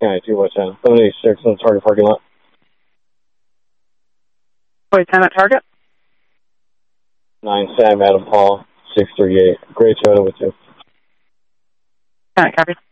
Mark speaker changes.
Speaker 1: County 2 West End. 786 in the Target parking lot.
Speaker 2: Wait, 10 at Target?
Speaker 1: 9 Sam Adam Paul, 638. Great Toyota with you.
Speaker 2: 10 copy.